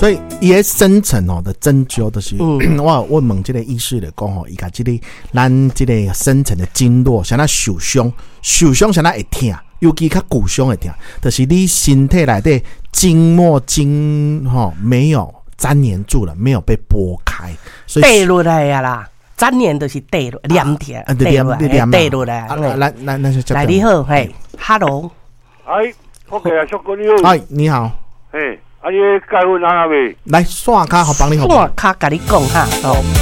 所以伊个深层的针灸就是，我问这个医师来讲伊甲这个咱这个深层的经络，像那受伤像那会痛，尤其较骨伤会痛，就是你身体内底经脉没有粘连住了，没有被拨开，所以跌落来呀啦。粘连就是跌落，黏起来，跌落来。来你好，嘿 ，Hello， 哎，我给啊，小哥你好， 哎，你好， 嘿，啊，你介绍哪位？ 来线卡，好帮你好。 线卡，甲你讲哈，哦。